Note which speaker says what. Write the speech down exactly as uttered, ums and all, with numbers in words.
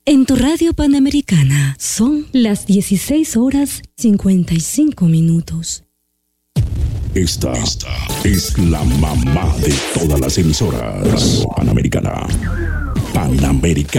Speaker 1: En tu radio Panamericana son las dieciséis horas cincuenta y cinco minutos.
Speaker 2: Esta, Esta es la mamá de todas las emisoras. Radio Panamericana. Panamericana.